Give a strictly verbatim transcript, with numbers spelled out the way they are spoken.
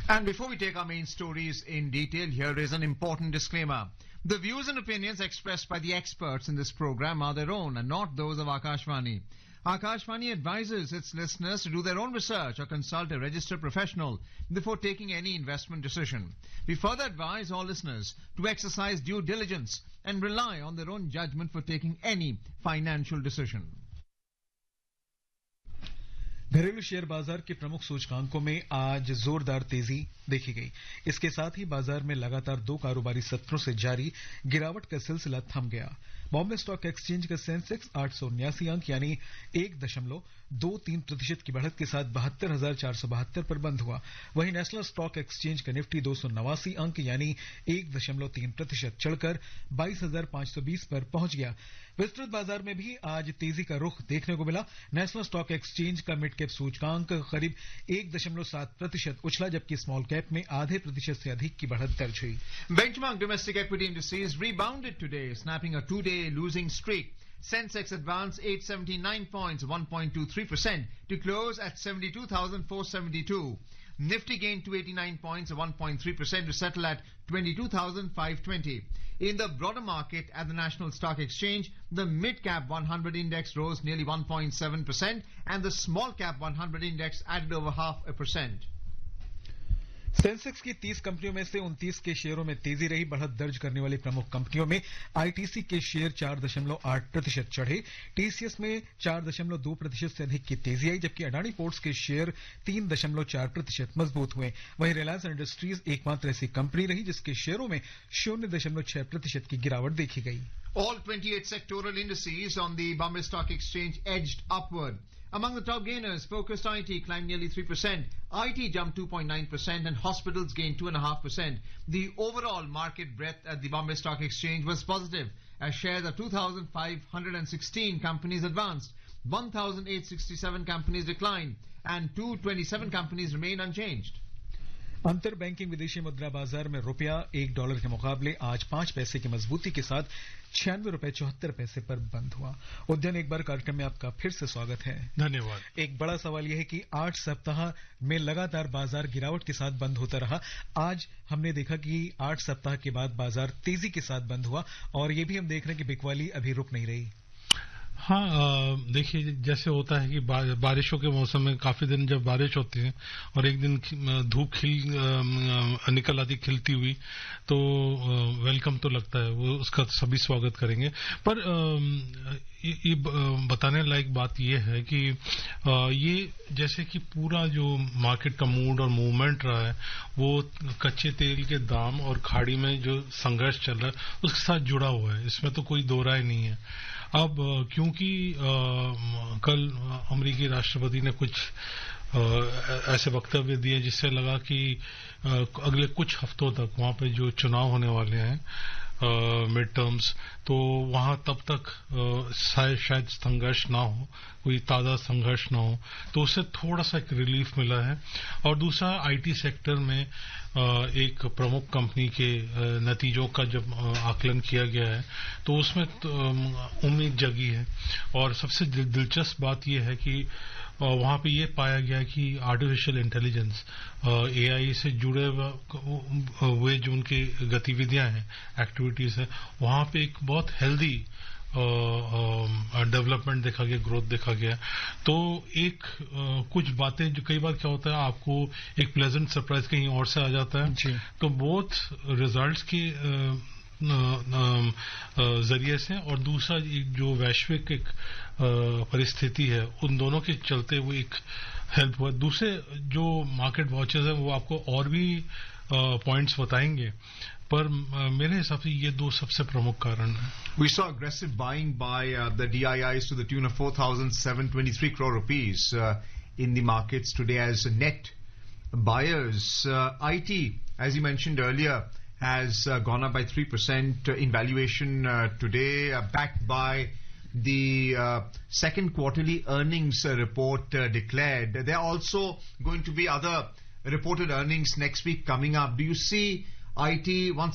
And before we take our main stories in detail, here is an important disclaimer. The views and opinions expressed by the experts in this program are their own and not those of Akashvani. Akashvani advises its listeners to do their own research or consult a registered professional before taking any investment decision. We further advise all listeners to exercise due diligence and rely on their own judgment for taking any financial decision. घरेलू share बाजार के प्रमुख सूचकांकों में आज जोरदार तेजी देखी गई। इसके साथ ही बाजार में लगातार दो कारोबारी सत्रों से जारी गिरावट का सिलसिला थम गया। बॉम्बे स्टॉक एक्सचेंज का सेंसेक्स आठ सौ उन्यासी अंक यानी एक दशमलव दो तीन प्रतिशत की बढ़त के साथ बहत्तर हजार चार सौ बहत्तर पर बंद हुआ। वहीं नेशनल स्टॉक एक्सचेंज का निफ्टी दो सौ नवासी अंक यानी एक दशमलव तीन प्रतिशत चढ़कर बाईस हजार पांच सौ बीस पर पहुंच गया। विस्तृत बाजार में भी आज तेजी का रुख देखने को मिला। नेशनल स्टॉक एक्सचेंज का मिड कैप सूचकांक करीब एक दशमलव सात प्रतिशत उछला, जबकि स्मॉल कैप में आधे प्रतिशत से अधिक की बढ़त दर्ज हुई। Benchmark domestic equity indices rebounded today, snapping a two-day losing streak. Sensex advanced eight hundred seventy-nine points, one point two three percent, to close at seventy-two thousand four hundred seventy-two. Nifty gained two hundred eighty-nine points, one point three percent, to settle at twenty-two thousand five hundred twenty. In the broader market at the National Stock Exchange, the mid-cap one hundred index rose nearly one point seven percent and the small-cap one hundred index added over half a percent. Sensex की तीस कंपनियों में से उनतीस के शेयरों में तेजी रही। बढ़त दर्ज करने वाली प्रमुख कंपनियों में आईटीसी के शेयर चार दशमलव आठ प्रतिशत चढ़े, टीसीएस में चार दशमलव दो प्रतिशत से अधिक की तेजी आई, जबकि अडानी पोर्ट्स के शेयर तीन दशमलव चार प्रतिशत मजबूत हुए। वहीं रिलायंस इंडस्ट्रीज एकमात्र ऐसी कंपनी रही जिसके शेयरों में शून्य दशमलव छह प्रतिशत की गिरावट देखी गई। All twenty-eight sectoral indices on the Bombay Stock Exchange edged upward. Among the top gainers, focused I T climbed nearly three percent, I T jumped two point nine percent, and hospitals gained two point five percent. The overall market breadth at the Bombay Stock Exchange was positive, as shares of two thousand five hundred sixteen companies advanced, one thousand eight hundred sixty-seven companies declined, and two hundred twenty-seven companies remained unchanged. अंतर banking विदेशी मुद्रा बाजार में रुपया एक dollar के मुकाबले आज पांच पैसे की मजबूती के साथ छियानवे रुपए चौहत्तर पैसे पर बंद हुआ। उद्यन एक बार कार्यक्रम में आपका फिर से स्वागत है। धन्यवाद। एक बड़ा सवाल यह है कि आठ सप्ताह में लगातार बाजार गिरावट के साथ बंद होता रहा। आज हमने देखा कि आठ सप्ताह के बाद बाजार तेजी के साथ बंद हुआ और ये भी हम देख रहे हैं कि बिकवाली अभी रुक नहीं रही। हाँ, देखिए जैसे होता है कि बारिशों के मौसम में काफी दिन जब बारिश होती है और एक दिन धूप खिल निकल आती खिलती हुई, तो वेलकम तो लगता है, वो उसका सभी स्वागत करेंगे। पर ये बताने लायक बात ये है कि ये जैसे कि पूरा जो मार्केट का मूड और मूवमेंट रहा है वो कच्चे तेल के दाम और खाड़ी में जो संघर्ष चल रहा है उसके साथ जुड़ा हुआ है, इसमें तो कोई दो राय नहीं है। अब क्योंकि आ, कल अमेरिकी राष्ट्रपति ने कुछ आ, ऐसे वक्तव्य दिए जिससे लगा कि आ, अगले कुछ हफ्तों तक वहां पे जो चुनाव होने वाले हैं मिड टर्म्स, तो वहां तब तक शायद शायद संघर्ष ना हो, कोई ताजा संघर्ष ना हो, तो उससे थोड़ा सा एक रिलीफ मिला है। और दूसरा, आईटी सेक्टर में एक प्रमुख कंपनी के नतीजों का जब आकलन किया गया है तो उसमें उम्मीद जगी है। और सबसे दिलचस्प बात यह है कि वहां पे ये पाया गया कि आर्टिफिशियल इंटेलिजेंस, एआई से जुड़े हुए जो उनकी गतिविधियां हैं, एक्टिविटीज है, वहां पे एक बहुत हेल्दी डेवलपमेंट देखा गया, ग्रोथ देखा गया। तो एक आ, कुछ बातें जो कई बार क्या होता है आपको एक प्लेजेंट सरप्राइज कहीं और से आ जाता है, तो बोथ रिजल्ट्स के जरिए से और दूसरा जो वैश्विक एक परिस्थिति है उन दोनों के चलते वो एक हेल्प हुआ। दूसरे जो मार्केट वॉचर्स हैं वो आपको और भी पॉइंट्स बताएंगे, पर मेरे हिसाब से ये दो सबसे प्रमुख कारण हैं। We saw aggressive buying by uh, the D I Is to the tune of four thousand seven hundred twenty-three crore rupees uh, in the markets today as net buyers. Uh, I T, as you mentioned earlier, has uh, gone up by three percent in valuation uh, today, uh, backed by the uh, second quarterly earnings uh, report uh, declared. There are also going to be other reported earnings next week coming up. Do you see I T once